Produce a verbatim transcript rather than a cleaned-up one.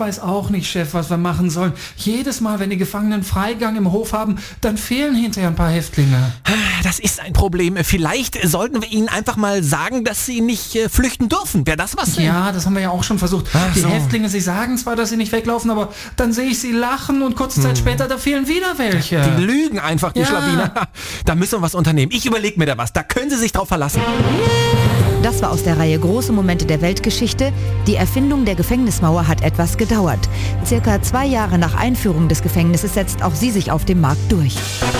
weiß auch nicht, Chef, was wir machen sollen. Jedes Mal, wenn die Gefangenen Freigang im Hof haben, dann fehlen hinterher ein paar Häftlinge. Das ist ein Problem. Vielleicht sollten wir ihnen einfach mal sagen, dass sie nicht äh, flüchten dürfen. Wäre das was? Denn? Ja, das haben wir ja auch schon versucht. Ach die so. Häftlinge, sie sagen zwar, dass sie nicht weglaufen, aber dann sehe ich sie lachen und kurze Zeit hm. später, da fehlen wieder welche. Die lügen einfach, die Ja. Schlawiner. Da müssen wir was unternehmen. Ich überlege mir da was. Da können Sie sich drauf verlassen. Das war aus der Reihe Große Momente der Weltgeschichte. Die Erfindung der Gefängnismauer hat etwas gedauert. Circa zwei Jahre nach Einführung des Gefängnisses setzt auch sie sich auf dem Markt durch.